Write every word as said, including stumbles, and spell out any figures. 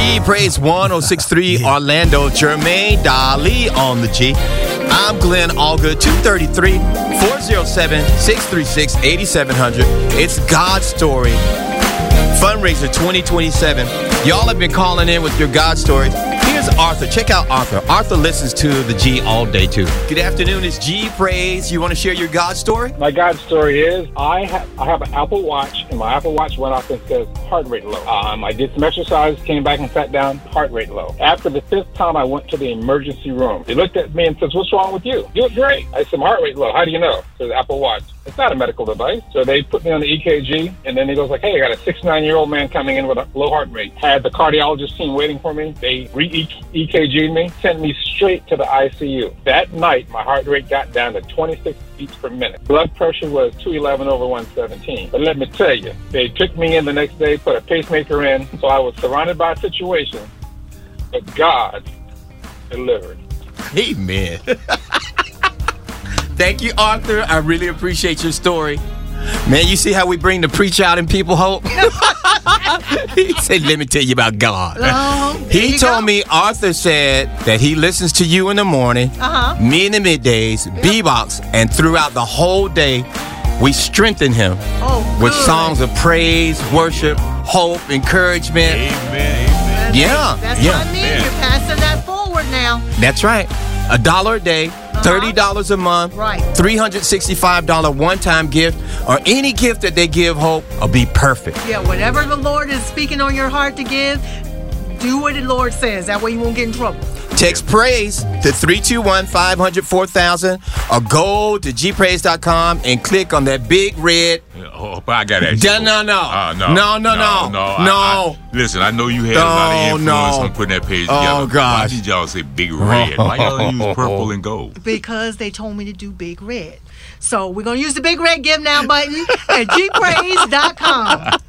G Praise one oh six point three Orlando. Jermaine Dali on the G. I'm Glenn Allgood. two three three, four oh seven, six three six, eight seven zero zero. It's God Story Fundraiser twenty twenty-seven. Y'all have been calling in with your God stories. Here's Arthur. Check out Arthur. Arthur listens to the G all day, too. Good afternoon. It's G Praise. You want to share your God story? My God story is I have I have an Apple Watch, and my Apple Watch went off and says heart rate low. Um, I did some exercise, came back and sat down, heart rate low. After the fifth time, I went to the emergency room. They looked at me and says, "What's wrong with you? You look great." I said, "My heart rate low. How do you know?" So the Apple Watch. It's not a medical device. So they put me on the E K G, and then he goes like, "Hey, I got a sixty-nine-year-old man coming in with a low heart rate." Had the cardiologist team waiting for me. They re-E K G'd me, sent me straight to the I C U. That night, my heart rate got down to twenty-six beats per minute. Blood pressure was two eleven over one seventeen. But let me tell you, they took me in the next day, put a pacemaker in, so I was surrounded by a situation, but God delivered. Amen. Thank you, Arthur. I really appreciate your story. Man, you see how we bring the preacher out and people hope? He said, "Let me tell you about God." Oh, he told go. me, Arthur said that he listens to you in the morning, uh-huh. me in the middays, yep. B-Box, and throughout the whole day, we strengthen him oh, with good. songs of praise, worship, hope, encouragement. Amen. Amen. Yeah. That's yeah. what I mean. You're passing that forward now. That's right. A dollar a day. thirty dollars a month, right. three hundred sixty-five dollars one-time gift, or any gift that they give Hope will be perfect. Yeah, whatever the Lord is speaking on your heart to give, do what the Lord says. That way you won't get in trouble. Text praise to three two one, five hundred, four thousand or go to g praise dot com and click on that big red. Oh, I got that. No, no, uh, no, no, no, no, no, no. no. I, I, listen, I know you had oh, a lot of influence no. on putting that page oh, together. Oh, gosh. Why did y'all say big red? Why y'all use purple and gold? Because they told me to do big red. So we're going to use the big red give now button at g praise dot com.